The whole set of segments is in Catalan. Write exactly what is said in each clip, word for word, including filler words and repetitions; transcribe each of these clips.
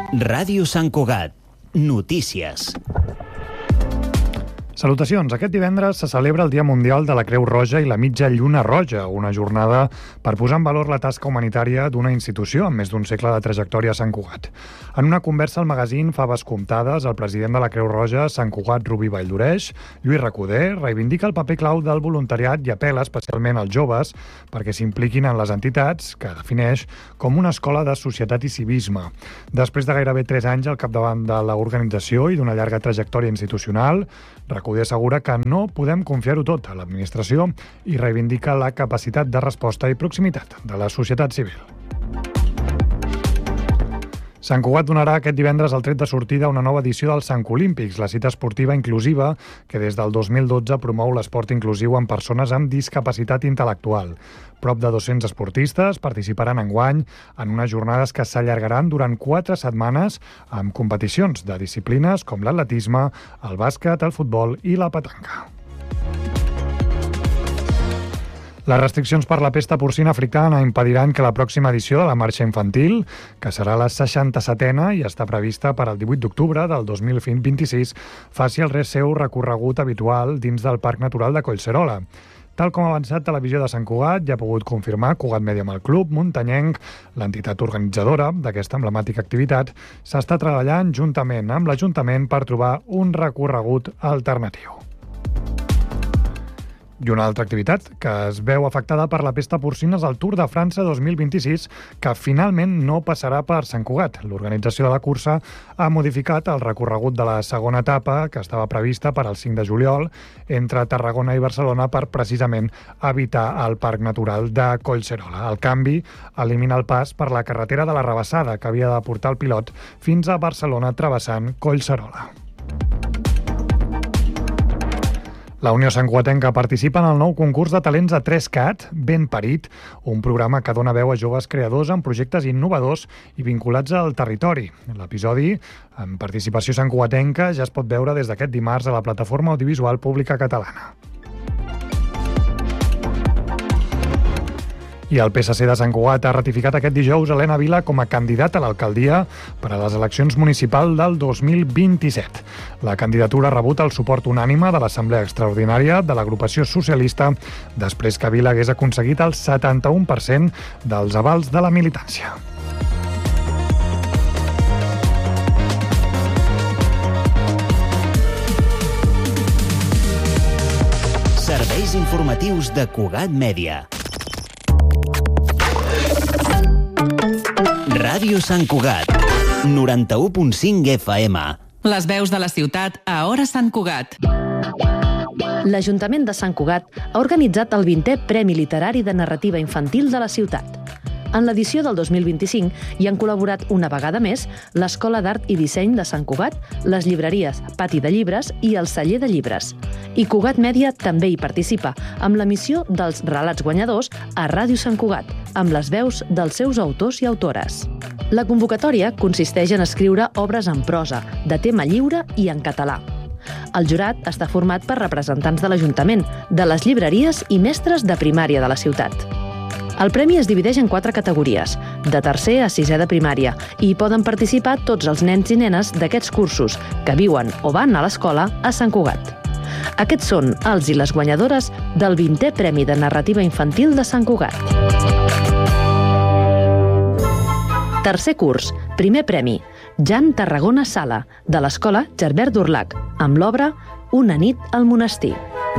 Ràdio Sant Cugat. Notícies. Salutacions. Aquest divendres se celebra el Dia Mundial de la Creu Roja i la Mitja Lluna Roja, una jornada per posar en valor la tasca humanitària d'una institució amb més d'un segle de trajectòria a Sant Cugat. En una conversa al magazín Faves Comptades, el president de la Creu Roja, Sant Cugat Rubí Valldoreix, Lluís Recoder, reivindica el paper clau del voluntariat i apela especialment als joves perquè s'impliquin en les entitats que defineix com una escola de societat i civisme. Després de gairebé tres anys al capdavant de l'organització i d'una llarga trajectòria institucional, Recoder assegura que no podem confiar-ho tot a l'administració i reivindica la capacitat de resposta i proximitat de la societat civil. Sant Cugat donarà aquest divendres el tret de sortida a una nova edició dels Sant Olímpics, la cita esportiva inclusiva que des del dos mil dotze promou l'esport inclusiu en persones amb discapacitat intel·lectual. Prop de dos-cents esportistes participaran enguany en unes jornades que s'allargaran durant quatre setmanes amb competicions de disciplines com l'atletisme, el bàsquet, el futbol i la petanca. Les restriccions per la pesta porcina africana impediran que la pròxima edició de la marxa infantil, que serà la seixanta-setena i està prevista per al divuit d'octubre del dos mil vint-i-sis, faci el seu recorregut habitual dins del Parc Natural de Collserola. Tal com ha avançat Televisió de Sant Cugat, ja ha pogut confirmar Cugat Mèdia amb el Club Muntanyenc, l'entitat organitzadora d'aquesta emblemàtica activitat, s'està treballant juntament amb l'Ajuntament per trobar un recorregut alternatiu. I una altra activitat que es veu afectada per la pesta porcina és el Tour de França dos mil vint-i-sis, que finalment no passarà per Sant Cugat. L'organització de la cursa ha modificat el recorregut de la segona etapa, que estava prevista per al cinc de juliol, entre Tarragona i Barcelona per precisament evitar el Parc Natural de Collserola. El canvi elimina el pas per la carretera de la Rabassada, que havia de portar el pilot fins a Barcelona travessant Collserola. La Unió Santcugatenca participa en el nou concurs de talents de tres cat, Ben Parit, un programa que dona veu a joves creadors amb projectes innovadors i vinculats al territori. L'episodi, amb participació santcugatenca, ja es pot veure des d'aquest dimarts a la plataforma audiovisual pública catalana. I el P S C de Sant Cugat ha ratificat aquest dijous Helena Vila com a candidata a l'alcaldia per a les eleccions municipals del dos mil vint-i-set. La candidatura ha rebut el suport unànime de l'Assemblea Extraordinària de l'agrupació socialista després que Vila hagués aconseguit el setanta-u per cent dels avals de la militància. Serveis informatius de Cugat Mèdia. Ràdio Sant Cugat, noranta-u punt cinc F M. Les veus de la ciutat a Hora Sant Cugat. L'Ajuntament de Sant Cugat ha organitzat el vintè Premi Literari de Narrativa Infantil de la ciutat. En l'edició del dos mil vint-i-cinc hi han col·laborat una vegada més l'Escola d'Art i Disseny de Sant Cugat, les llibreries Pati de Llibres i el Celler de Llibres. I Cugat Mèdia també hi participa, amb l'emissió dels relats guanyadors a Ràdio Sant Cugat, amb les veus dels seus autors i autores. La convocatòria consisteix en escriure obres en prosa, de tema lliure i en català. El jurat està format per representants de l'Ajuntament, de les llibreries i mestres de primària de la ciutat. El premi es divideix en quatre categories, de tercer a sisè de primària, i hi poden participar tots els nens i nenes d'aquests cursos que viuen o van a l'escola a Sant Cugat. Aquests són els i les guanyadores del vintè Premi de Narrativa Infantil de Sant Cugat. Tercer curs, primer premi, Jan Tarragona Sala, de l'Escola Gerbert d'Urlac, amb l'obra Una nit al monestir.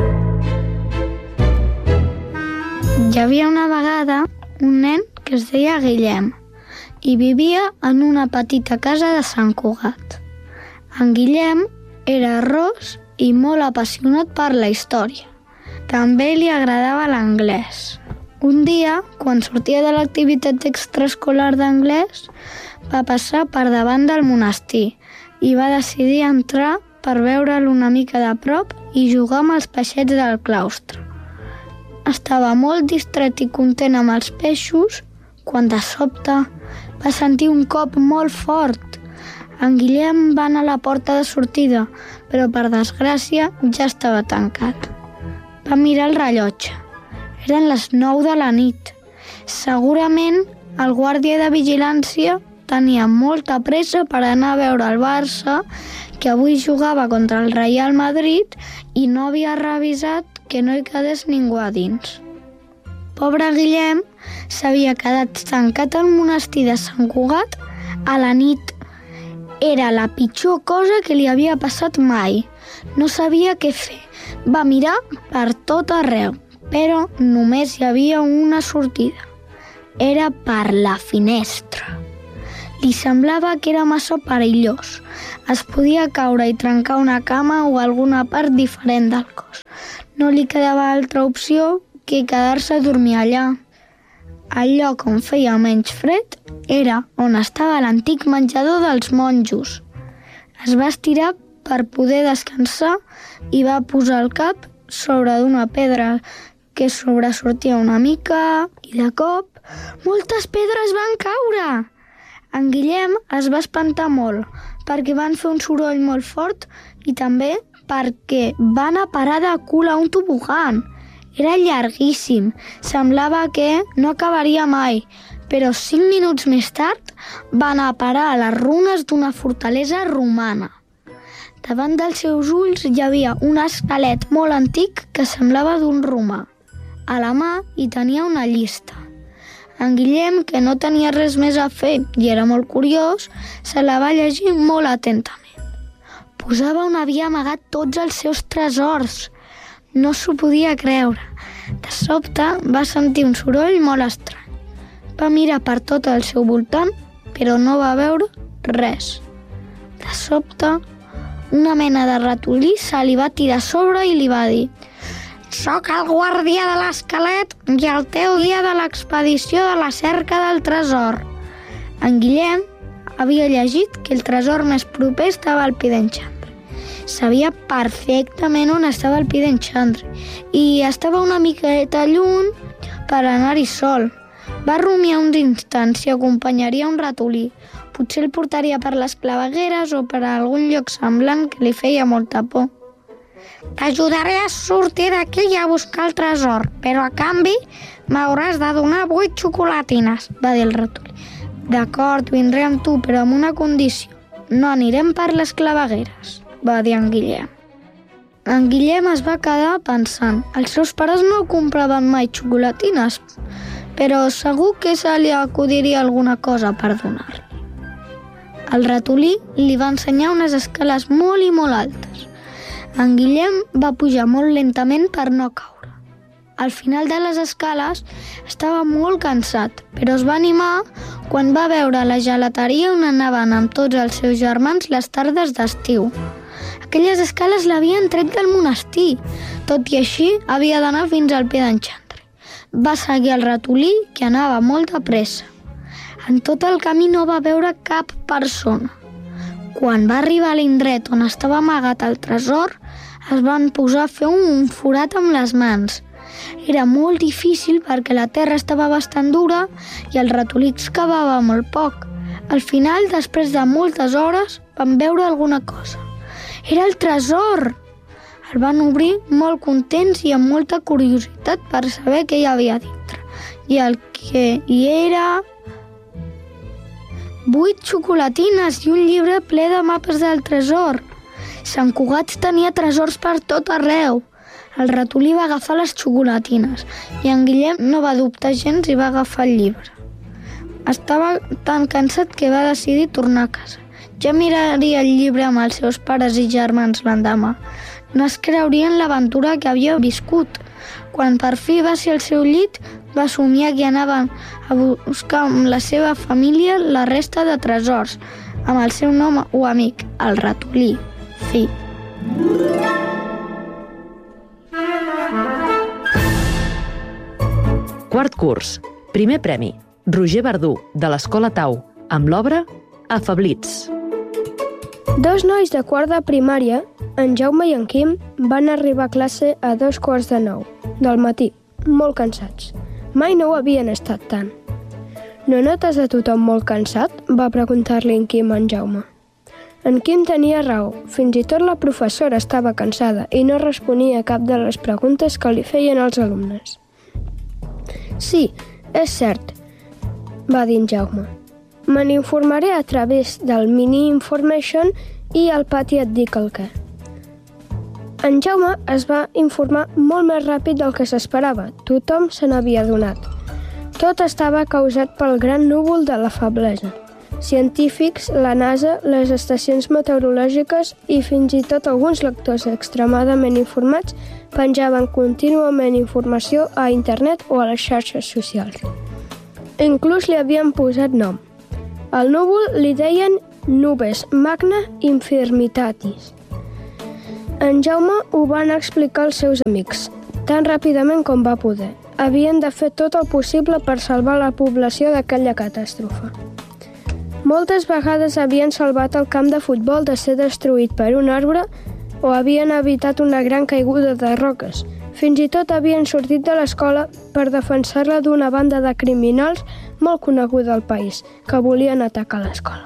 Hi havia una vegada un nen que es deia Guillem i vivia en una petita casa de Sant Cugat. En Guillem era ros i molt apassionat per la història. També li agradava l'anglès. Un dia, quan sortia de l'activitat extraescolar d'anglès, va passar per davant del monestir i va decidir entrar per veure'l una mica de prop i jugar amb els peixets del claustre. Estava molt distret i content amb els peixos quan de sobte va sentir un cop molt fort. En Guillem va anar a la porta de sortida, però per desgràcia ja estava tancat. Va mirar el rellotge. Eren les nou de la nit. Segurament el guàrdia de vigilància tenia molta pressa per anar a veure el Barça, que avui jugava contra el Real Madrid i no havia revisat que no hi quedés ningú a dins. Pobre Guillem s'havia quedat tancat al monestir de Sant Cugat a la nit. Era la pitjor cosa que li havia passat mai. No sabia què fer. Va mirar per tot arreu, però només hi havia una sortida. Era per la finestra. Li semblava que era massa perillós. Es podia caure i trencar una cama o alguna part diferent del cos. No li quedava altra opció que quedar-se a dormir allà. El lloc on feia menys fred era on estava l'antic menjador dels monjos. Es va estirar per poder descansar i va posar el cap sobre d'una pedra que sobresortia una mica i de cop moltes pedres van caure. En Guillem es va espantar molt perquè van fer un soroll molt fort i també perquè van a parar de cul a un tobogan. Era llarguíssim, semblava que no acabaria mai, però cinc minuts més tard va anar a parar a les runes d'una fortalesa romana. Davant dels seus ulls hi havia un esquelet molt antic que semblava d'un romà. A la mà hi tenia una llista. En Guillem, que no tenia res més a fer i era molt curiós, se la va llegir molt atentament. Posava on havia amagat tots els seus tresors. No s'ho podia creure. De sobte va sentir un soroll molt estrany. Va mirar per tot el seu voltant, però no va veure res. De sobte, una mena de ratolí se li va tirar a sobre i li va dir: «Soc el guardià de l'esquelet i el teu guia de l'expedició de la cerca del tresor». En Guillem havia llegit que el tresor més proper estava al pi d'en Xandri. Sabia perfectament on estava el pi d'en Xandri i estava una miqueta lluny per anar-hi sol. Va rumiar uns instants si acompanyaria un ratolí. Potser el portaria per les clavegueres o per algun lloc semblant que li feia molta por. «T'ajudaré a sortir d'aquí i a buscar el tresor, però a canvi m'hauràs de donar vuit xocolatines», va dir el ratolí. «D'acord, vindré amb tu, però amb una condició. No anirem per les clavegueres», va dir en Guillem. En Guillem es va quedar pensant. Els seus pares no compraven mai xocolatines, però segur que se li acudiria alguna cosa per donar-li. El ratolí li va ensenyar unes escales molt i molt altes. En Guillem va pujar molt lentament per no caure. Al final de les escales estava molt cansat, però es va animar quan va veure la gelateria on anaven amb tots els seus germans les tardes d'estiu. Aquelles escales l'havien tret del monestir. Tot i així, havia d'anar fins al pi d'en Xandri. Va seguir el ratolí, que anava molt de pressa. En tot el camí no va veure cap persona. Quan va arribar a l'indret on estava amagat el tresor, es van posar a fer un forat amb les mans. Era molt difícil perquè la terra estava bastant dura i el ratolí excavava molt poc. Al final, després de moltes hores, van veure alguna cosa. Era el tresor! El van obrir molt contents i amb molta curiositat per saber què hi havia dintre. I el que hi era... Vuit xocolatines i un llibre ple de mapes del tresor. Sant Cugat tenia tresors per tot arreu. El ratolí va agafar les xocolatines i en Guillem no va dubtar gens i va agafar el llibre. Estava tan cansat que va decidir tornar a casa. Ja miraria el llibre amb els seus pares i germans l'endemà. No es creurien l'aventura que havia viscut. Quan per fi va ser al seu llit, va somiar que anaven a buscar amb la seva família la resta de tresors, amb el seu nom o amic, el ratolí. Fi. Quart curs. Primer premi. Roger Verdú, de l'Escola Tau, amb l'obra Afablits. Dos nois de quart de primària, en Jaume i en Quim, van arribar a classe a dos quarts de nou del matí, molt cansats. Mai no ho havien estat tant. «No notes a tothom molt cansat?», va preguntar-li en Quim a en Jaume. En Quim tenia raó, fins i tot la professora estava cansada i no responia a cap de les preguntes que li feien els alumnes. «Sí, és cert», va dir en Jaume. Me n'informaré a través del Mini Information i el pati et dic el què. En Jaume es va informar molt més ràpid del que s'esperava. Tothom se n'havia adonat. Tot estava causat pel gran núvol de la feblesa. Científics, la NASA, les estacions meteorològiques i fins i tot alguns lectors extremadament informats penjaven contínuament informació a internet o a les xarxes socials. Inclús li havien posat nom. Al núvol li deien Nubes Magna Infirmitatis. En Jaume ho van explicar als seus amics, tan ràpidament com va poder. Havien de fer tot el possible per salvar la població d'aquella catàstrofe. Moltes vegades havien salvat el camp de futbol de ser destruït per un arbre o havien evitat una gran caiguda de roques. Fins i tot havien sortit de l'escola per defensar-la d'una banda de criminals molt coneguda al país, que volien atacar l'escola.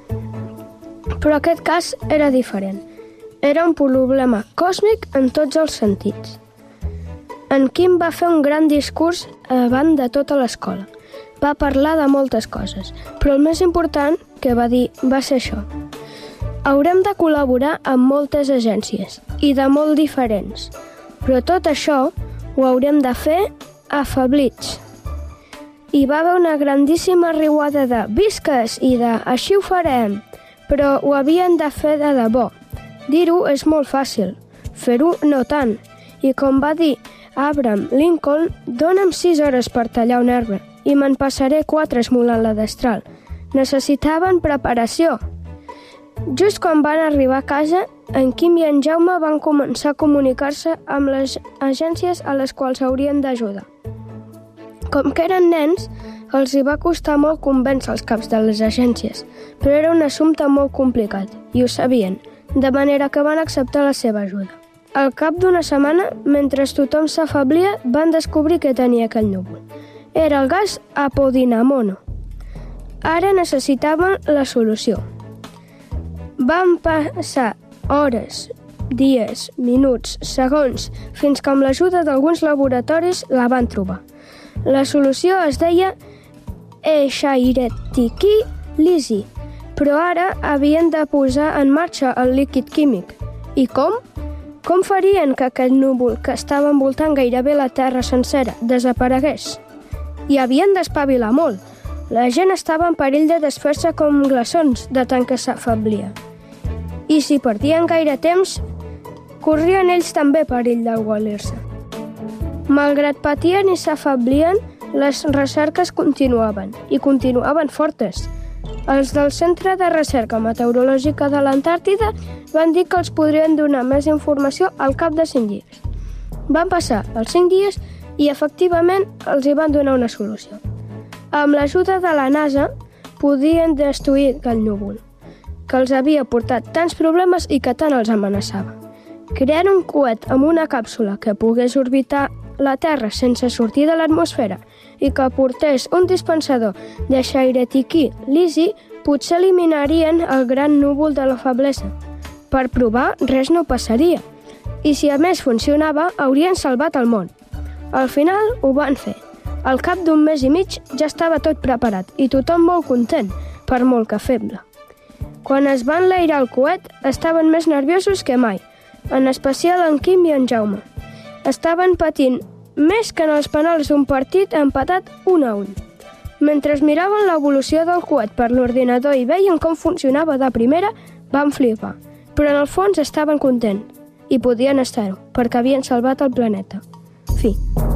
Però aquest cas era diferent. Era un problema còsmic en tots els sentits. En Quim va fer un gran discurs davant de tota l'escola. Va parlar de moltes coses, però el més important que va dir va ser això. Haurem de col·laborar amb moltes agències, i de molt diferents, però tot això ho haurem de fer afablits. Hi va haver una grandíssima riuada de visques i de així ho farem, però ho havien de fer de debò. Dir-ho és molt fàcil, fer-ho no tant, i com va dir Abraham Lincoln, dona'm sis hores per tallar un arbre i me'n passaré quatre esmolant la destral. Necessitaven preparació. Just quan van arribar a casa, en Quim i en Jaume van començar a comunicar-se amb les agències a les quals haurien d'ajudar. Com que eren nens, els hi va costar molt convèncer els caps de les agències, però era un assumpte molt complicat, i ho sabien, de manera que van acceptar la seva ajuda. Al cap d'una setmana, mentre tothom s'afablia, van descobrir què tenia aquell núvol. Era el gas apodinamono. Ara necessitaven la solució. Van passar hores, dies, minuts, segons, fins que amb l'ajuda d'alguns laboratoris la van trobar. La solució es deia Escherichia coli, però ara havien de posar en marxa el líquid químic. I com? Com farien que aquest núvol, que estava envoltant gairebé la Terra sencera, desaparegués? I havien d'espavilar molt. La gent estava en perill de desfer-se com glaçons de tant que s'afablia. I si perdien gaire temps, corrien ells també perill d'aigualir-se. Malgrat patien i s'afablien, les recerques continuaven, i continuaven fortes. Els del Centre de Recerca Meteorològica de l'Antàrtida van dir que els podrien donar més informació al cap de cinc dies. Van passar els cinc dies i, efectivament, els hi van donar una solució. Amb l'ajuda de la NASA, podien destruir aquell núvol, que els havia portat tants problemes i que tant els amenaçava. Creant un coet amb una càpsula que pogués orbitar la Terra sense sortir de l'atmosfera i que portés un dispensador de Escherichia coli, potser eliminarien el gran núvol de la feblesa. Per provar, res no passaria. I si a més funcionava, haurien salvat el món. Al final ho van fer. Al cap d'un mes i mig ja estava tot preparat i tothom molt content, per molt que feble. Quan es van enlairar el coet, estaven més nerviosos que mai, en especial en Quim i en Jaume. Estaven patint més que en els penals d'un partit empatat un a un. Mentre miraven l'evolució del coet per l'ordinador i veien com funcionava de primera, van flipar. Però en el fons estaven contents, i podien estar-ho, perquè havien salvat el planeta. Fi.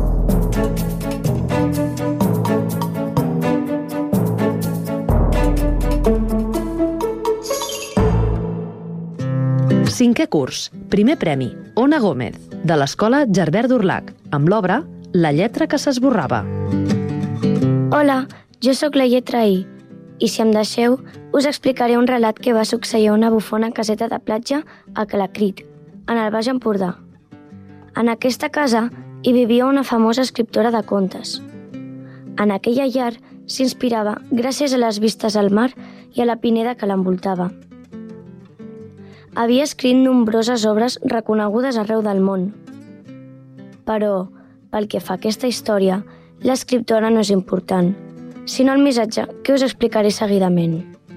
Cinquè curs, primer premi, Ona Gómez, de l'Escola Gerbert d'Urlac, amb l'obra La lletra que s'esborrava. Hola, jo sóc la lletra I, i si em deixeu, us explicaré un relat que va succeir a una bufona caseta de platja a Calacrit, en el Baix Empordà. En aquesta casa hi vivia una famosa escriptora de contes. En aquella llar s'inspirava gràcies a les vistes al mar i a la pineda que l'envoltava. Havia escrit nombroses obres reconegudes arreu del món. Però, pel que fa a aquesta història, l'escriptora no és important. sinó el missatge que us explicaré seguidament.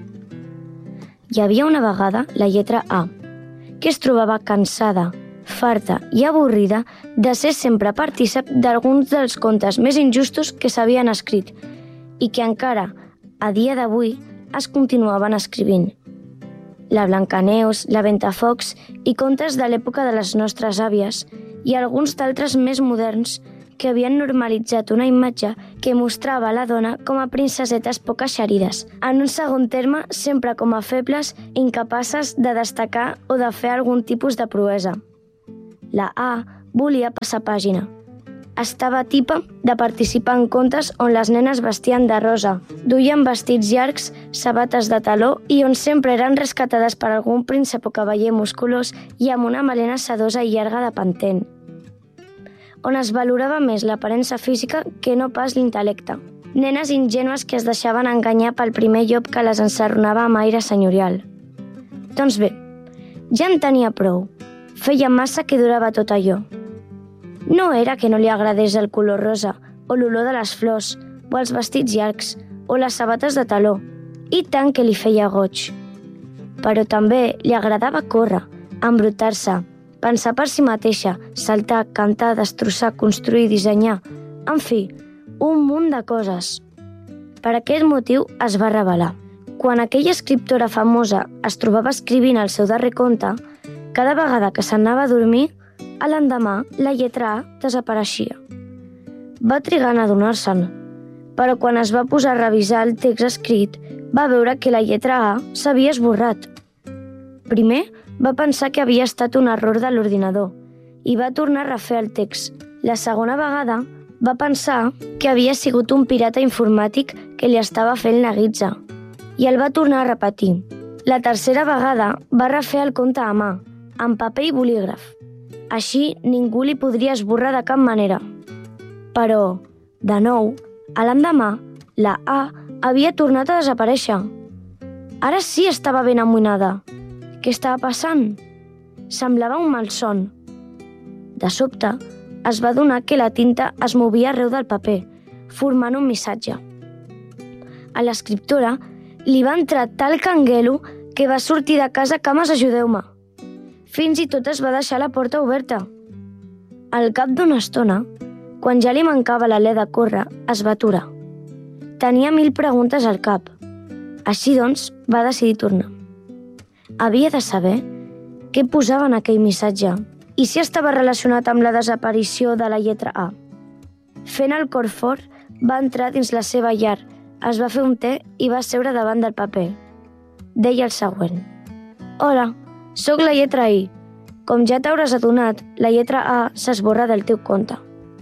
Hi havia una vegada la lletra A, que es trobava cansada, farta i avorrida de ser sempre partícip d'alguns dels contes més injustos que s'havien escrit i que encara, a dia d'avui, es continuaven escrivint. La Blancaneus, la Ventafocs i contes de l'època de les nostres àvies i alguns d'altres més moderns que havien normalitzat una imatge que mostrava la dona com a princesetes poc eixerides, en un segon terme sempre com a febles incapaces de destacar o de fer algun tipus de proesa. La A volia passar pàgina. Estava tipa de participar en contes on les nenes vestien de rosa, duien vestits llargs, sabates de taló i on sempre eren rescatades per algun príncep o cavaller musculós i amb una melena sedosa i llarga de pantent, on es valorava més l'aparença física que no pas l'intel·lecte. Nenes ingènues que es deixaven enganyar pel primer llop que les ensarronava amb aire senyorial. Doncs bé, ja en tenia prou. Feia massa que durava tot allò. No era que no li agradés el color rosa, o l'olor de les flors, o els vestits llargs, o les sabates de taló, i tant que li feia goig. Però també li agradava córrer, embrutar-se, pensar per si mateixa, saltar, cantar, destrossar, construir, dissenyar... En fi, un munt de coses. Per aquest motiu es va rebel·lar. Quan aquella escriptora famosa es trobava escrivint el seu darrer conte, cada vegada que s'anava a dormir, a l'endemà la lletra A desapareixia. Va trigar en adonar-se'n, però quan es va posar a revisar el text escrit, va veure que la lletra A s'havia esborrat. Primer, va pensar que havia estat un error de l'ordinador i va tornar a refer el text. La segona vegada va pensar que havia sigut un pirata informàtic que li estava fent la guitza i el va tornar a repetir. La tercera vegada va refer el conte a mà, amb paper i bolígraf. Així ningú li podria esborrar de cap manera. Però, de nou, a l'endemà, la A havia tornat a desaparèixer. Ara sí estava ben amoïnada. Què estava passant? Semblava un malson. De sobte, es va adonar que la tinta es movia arreu del paper, formant un missatge. A l'escriptora li va entrar tal canguelo que va sortir de casa cames ajudeu-me. Fins i tot es va deixar la porta oberta. Al cap d'una estona, quan ja li mancava l'alè de córrer, es va aturar. Tenia mil preguntes al cap. Així doncs, va decidir tornar. Havia de saber què posava en aquell missatge i si estava relacionat amb la desaparició de la lletra A. Fent el cor fort, va entrar dins la seva llar, es va fer un te i va seure davant del paper. Deia el següent. Hola, sóc la lletra I. Com ja t'hauràs adonat, la lletra A s'esborra del teu conte.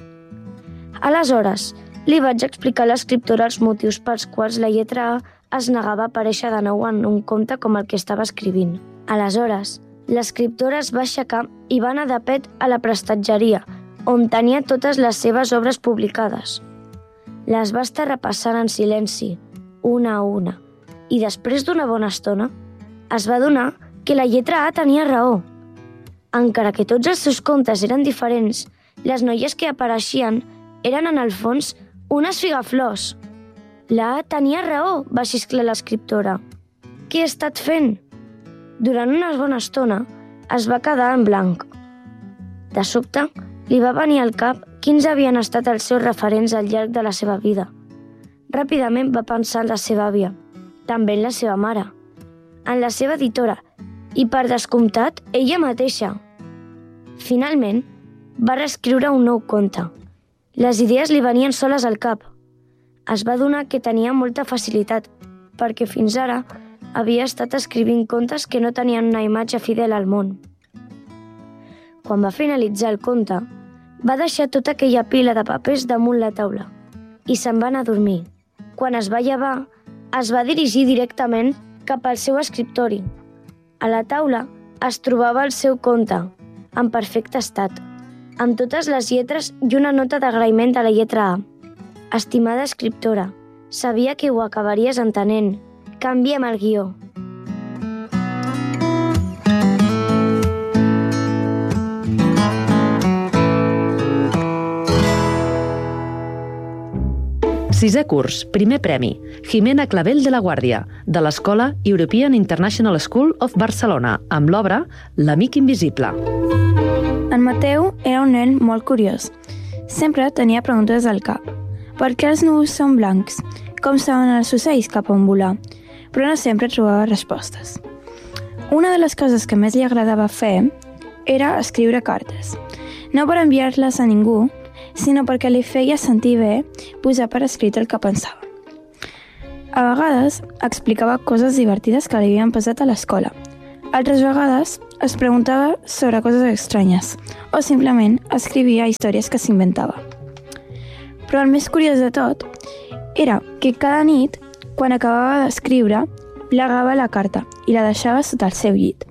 Aleshores, li vaig explicar a l'escriptora els motius pels quals la lletra A es negava a aparèixer de nou en un conte com el que estava escrivint. Aleshores, l'escriptora es va aixecar i va anar de pet a la prestatgeria, on tenia totes les seves obres publicades. Les va estar repassant en silenci, una a una, i després d'una bona estona, es va adonar que la lletra A tenia raó. Encara que tots els seus contes eren diferents, les noies que apareixien eren en el fons unes figaflors. La A tenia raó, va xisclar l'escriptora. Què he estat fent? Durant una bona estona es va quedar en blanc. De sobte, li va venir al cap quins havien estat els seus referents al llarg de la seva vida. Ràpidament va pensar en la seva àvia, també en la seva mare, en la seva editora i, per descomptat, ella mateixa. Finalment, va reescriure un nou conte. Les idees li venien soles al cap. Es va adonar que tenia molta facilitat, perquè fins ara havia estat escrivint contes que no tenien una imatge fidel al món. Quan va finalitzar el conte, va deixar tota aquella pila de papers damunt la taula i se'n va anar a dormir. Quan es va llevar, es va dirigir directament cap al seu escriptori. A la taula es trobava el seu conte, en perfecte estat, amb totes les lletres i una nota d'agraïment de la lletra A. Estimada escriptora, sabia que ho acabaries entenent. Canviem el guió. Si Sisè curs, primer premi, Jimena Clavel de la Guàrdia, de l'Escola European International School of Barcelona, amb l'obra L'amic invisible. En Mateu era un nen molt curiós. Sempre tenia preguntes al cap. Per què els núvols són blancs? Com saben els ocells cap on volar? Però no sempre trobava respostes. Una de les coses que més li agradava fer era escriure cartes. No per enviar-les a ningú, sinó perquè li feia sentir bé posar per escrit el que pensava. A vegades explicava coses divertides que li havien passat a l'escola. Altres vegades es preguntava sobre coses estranyes o simplement escrivia històries que s'inventava. Però el més curiós de tot era que cada nit, quan acabava d'escriure, plegava la carta i la deixava sota el seu llit.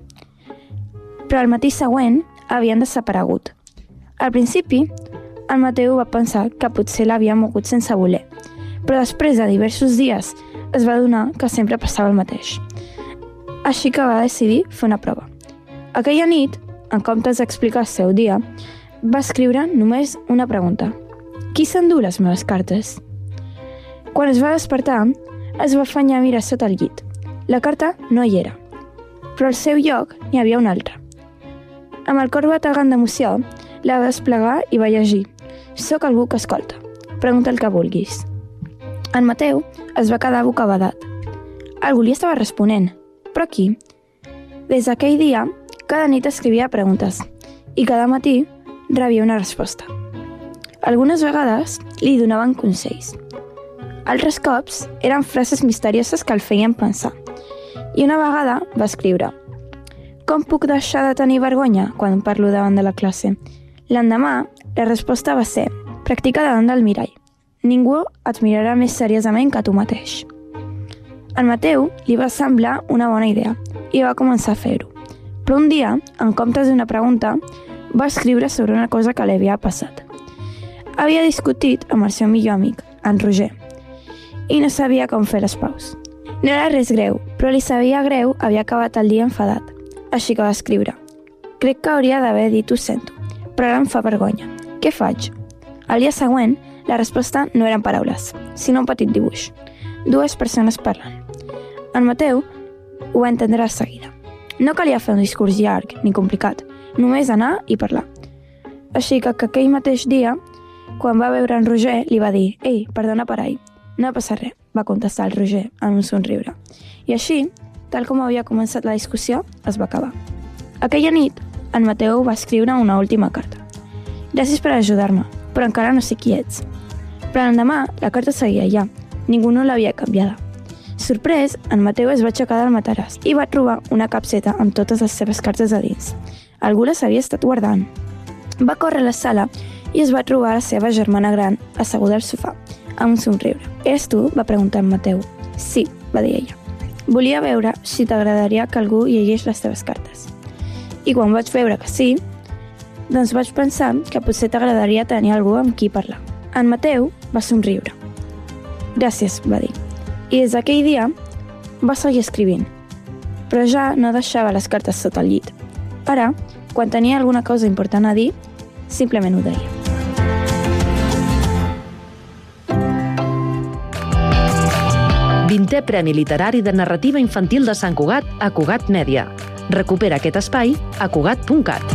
Però al matí següent havien desaparegut. Al principi, el Mateu va pensar que potser l'havia mogut sense voler, però després de diversos dies es va adonar que sempre passava el mateix. Així que va decidir fer una prova. Aquella nit, en comptes d'explicar el seu dia, va escriure només una pregunta. Qui s'endú les meves cartes? Quan es va despertar, es va afanyar a mirar sota el llit. La carta no hi era, però al seu lloc n'hi havia una altra. Amb el cor bategant d'emoció, la va desplegar i va llegir. Soc algú que escolta. Pregunta el que vulguis. En Mateu es va quedar bocabadat. Algú li estava responent. Però qui? Des d'aquell dia, cada nit escrivia preguntes i cada matí rebia una resposta. Algunes vegades li donaven consells. Altres cops eren frases misterioses que el feien pensar. I una vegada va escriure: com puc deixar de tenir vergonya quan parlo davant de la classe? L'endemà, la resposta va ser: practica davant del mirall. Ningú et mirarà més seriosament que tu mateix. Al Mateu li va semblar una bona idea i va començar a fer-ho. Però un dia, en comptes d'una pregunta, va escriure sobre una cosa que li havia passat. Havia discutit amb el seu millor amic, en Roger, i no sabia com fer les paus. No era res greu, però li sabia greu haver acabat el dia enfadat. Així que va escriure: crec que hauria d'haver dit ho sento, però ara em fa vergonya. Què faig? El dia següent, la resposta no eren paraules, sinó un petit dibuix. Dues persones parlant. En Mateu ho va entendre de seguida. No calia fer un discurs llarg ni complicat, només anar i parlar. Així que, que aquell mateix dia, quan va veure en Roger, li va dir: «Ei, perdona per ahir». «No passa res», va contestar el Roger amb un somriure. I així, tal com havia començat la discussió, es va acabar. Aquella nit, en Mateu va escriure una última carta. «Gràcies per ajudar-me, però encara no sé qui ets». Però l'endemà, la carta seguia allà. Ningú no l'havia canviada. Sorprès, en Mateu es va aixecar del mataràs i va trobar una capseta amb totes les seves cartes a dins. Algú les havia estat guardant. Va córrer a la sala i es va trobar la seva germana gran asseguda al sofà, amb un somriure. «Eres tu?», va preguntar en Mateu. «Sí», va dir ella. «Volia veure si t'agradaria que algú llegís les teves cartes». I quan vaig veure que sí, doncs vaig pensar que potser t'agradaria tenir algú amb qui parlar. En Mateu va somriure. «Gràcies», va dir. I des d'aquell dia va seguir escrivint, però ja no deixava les cartes sota el llit. Ara, quan tenia alguna cosa important a dir, simplement ho deia. vintè Premi Literari de Narrativa Infantil de Sant Cugat a Cugat Mèdia. Recupera aquest espai a cugat punt cat.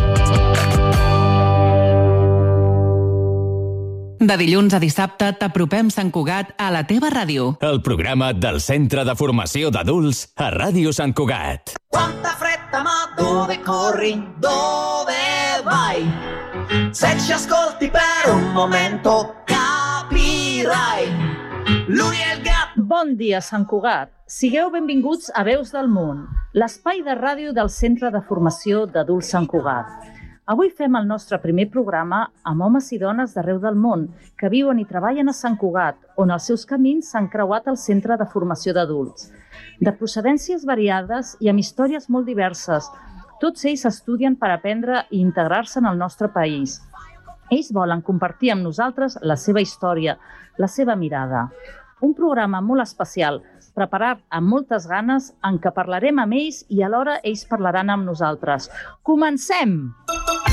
De dilluns a dissabte t'apropem Sant Cugat a la teva ràdio. El programa del Centre de Formació d'Adults a Ràdio Sant Cugat. Quanta fretta, ma dove corri? Dove vai? Se ci ascolti per un momento capirai. Lui è il gat. Bon dia, Sant Cugat. Sigueu benvinguts a Veus del Món, l'espai de ràdio del Centre de Formació d'Adults Sant Cugat. Avui fem el nostre primer programa amb homes i dones d'arreu del món que viuen i treballen a Sant Cugat, on els seus camins s'han creuat al Centre de Formació d'Adults. De procedències variades i amb històries molt diverses, tots ells estudien per aprendre i integrar-se en el nostre país. Ells volen compartir amb nosaltres la seva història, la seva mirada. Un programa molt especial, preparat amb moltes ganes, en què parlarem amb ells i alhora ells parlaran amb nosaltres. Comencem! Comencem!